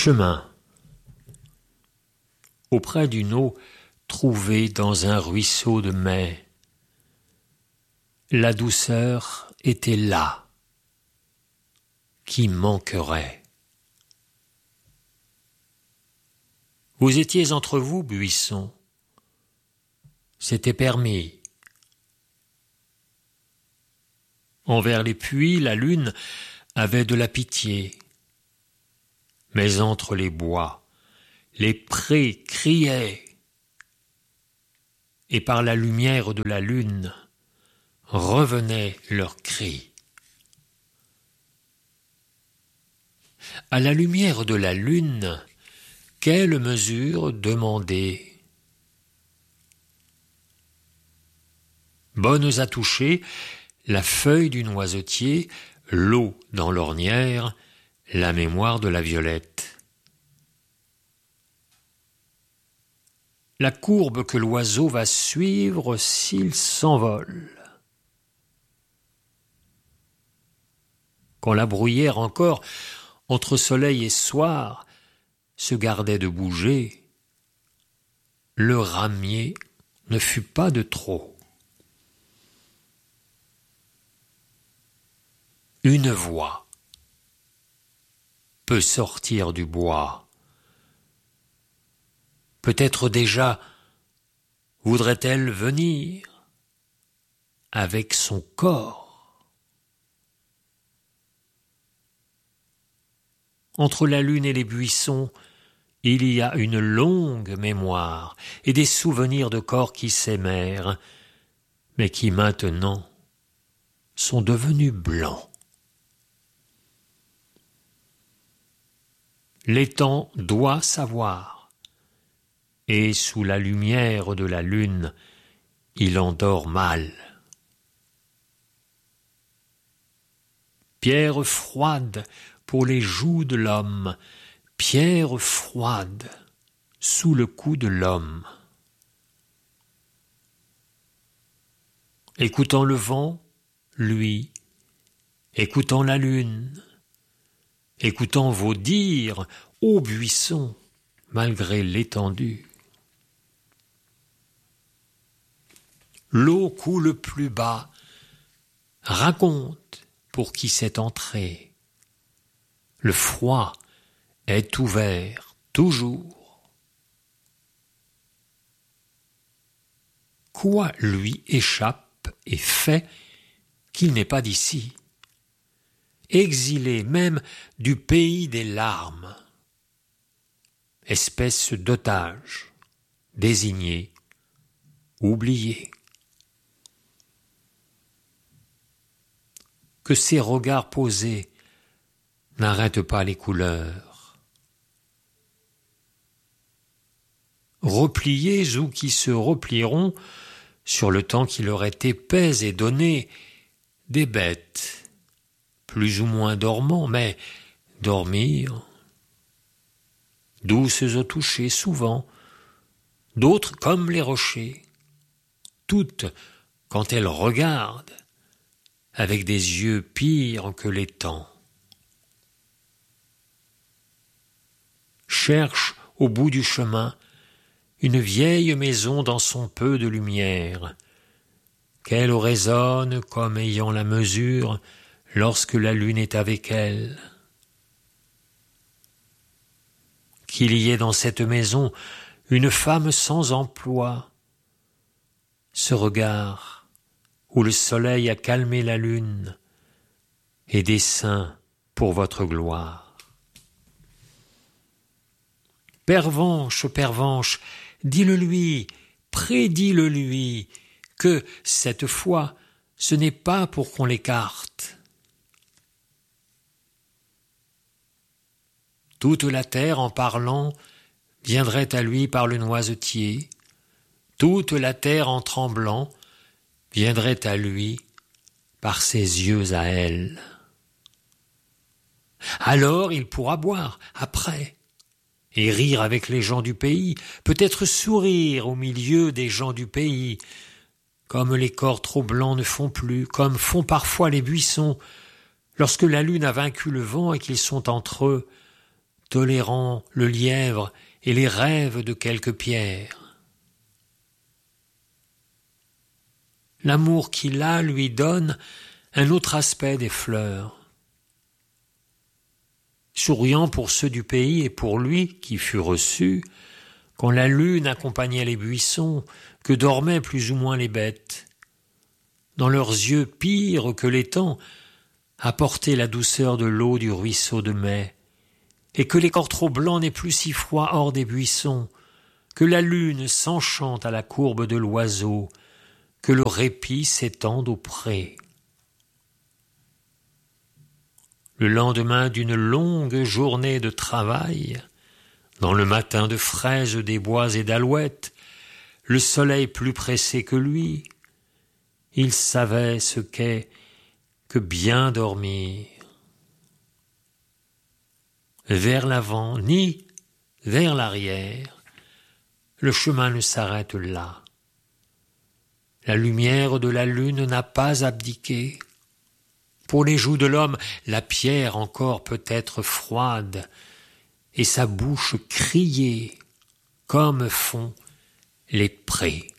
Chemin. Auprès d'une eau trouvée dans un ruisseau de mai, la douceur était là, qui manquerait. Vous étiez entre vous, buissons, c'était permis. Envers les puits, la lune avait de la pitié. Mais entre les bois, les prés criaient, et par la lumière de la lune revenaient leurs cris. À la lumière de la lune, quelle mesure demander? Bonnes à toucher, la feuille du noisetier, l'eau dans l'ornière, la mémoire de la violette. La courbe que l'oiseau va suivre s'il s'envole. Quand la bruyère encore, entre soleil et soir, se gardait de bouger, le ramier ne fut pas de trop. Une voix peut sortir du bois. Peut-être déjà voudrait-elle venir avec son corps. Entre la lune et les buissons, il y a une longue mémoire et des souvenirs de corps qui s'aimèrent, mais qui maintenant sont devenus blancs. L'étang doit savoir, et sous la lumière de la lune, il endort mal. Pierre froide pour les joues de l'homme, pierre froide sous le cou de l'homme. Écoutant le vent, lui, écoutant la lune, écoutant vos dires, ô buissons, malgré l'étendue. L'eau coule plus bas, raconte pour qui s'est entré. Le froid est ouvert toujours. Quoi lui échappe et fait qu'il n'est pas d'ici? Exilé même du pays des larmes, espèce d'otage, désigné, oublié. Que ses regards posés n'arrêtent pas les couleurs. Repliés ou qui se replieront sur le temps qui leur est épais et donné, des bêtes, plus ou moins dormants, mais dormir, douces au toucher souvent, d'autres comme les rochers, toutes, quand elles regardent, avec des yeux pires que les temps. Cherche au bout du chemin une vieille maison dans son peu de lumière, qu'elle résonne comme ayant la mesure lorsque la lune est avec elle. Qu'il y ait dans cette maison une femme sans emploi, ce regard où le soleil a calmé la lune, et des saints pour votre gloire. Pervenche, pervenche, dis-le-lui, prédis-le-lui, que cette fois, ce n'est pas pour qu'on l'écarte. Toute la terre, en parlant, viendrait à lui par le noisetier. Toute la terre, en tremblant, viendrait à lui par ses yeux à elle. Alors il pourra boire, après, et rire avec les gens du pays, peut-être sourire au milieu des gens du pays, comme les corps trop blancs ne font plus, comme font parfois les buissons, lorsque la lune a vaincu le vent et qu'ils sont entre eux, tolérant le lièvre et les rêves de quelques pierres. L'amour qu'il a lui donne un autre aspect des fleurs. Souriant pour ceux du pays et pour lui qui fut reçu, quand la lune accompagnait les buissons, que dormaient plus ou moins les bêtes. Dans leurs yeux pires que l'étang, apportait la douceur de l'eau du ruisseau de mai, et que les corps trop blancs n'aient plus si froid hors des buissons, que la lune s'enchante à la courbe de l'oiseau, que le répit s'étende au pré. Le lendemain d'une longue journée de travail, dans le matin de fraises des bois et d'alouettes, le soleil plus pressé que lui, il savait ce qu'est que bien dormir. Vers l'avant ni vers l'arrière, le chemin ne s'arrête là. La lumière de la lune n'a pas abdiqué. Pour les joues de l'homme, la pierre encore peut être froide, et sa bouche crier comme font les prés.